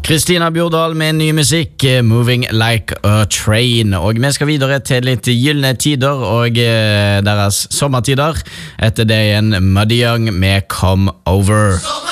Kristina Bjordal med ny musikk, Moving Like a Train. Og vi skal videre til litt gyllene tider og deres sommertider. Etter det igjen Muddy Young med Come Over.